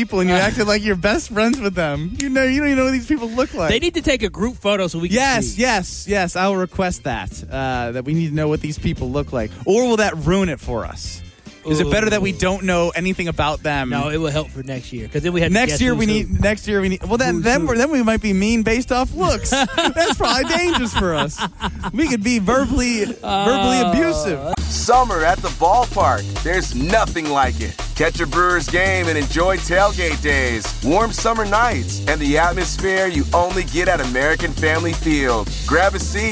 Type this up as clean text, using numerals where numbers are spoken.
people and you acted like you're best friends with them. You don't even know what these people look like. They need to take a group photo so we can see. Yes. I will request that. That we need to know what these people look like. Or will that ruin it for us? Is it better that we don't know anything about them? No, it will help for next year because then we have next year we need. Well, then we might be mean based off looks. That's probably dangerous for us. We could be verbally abusive. Summer at the ballpark. There's nothing like it. Catch a Brewers game and enjoy tailgate days, warm summer nights, and the atmosphere you only get at American Family Field. Grab a seat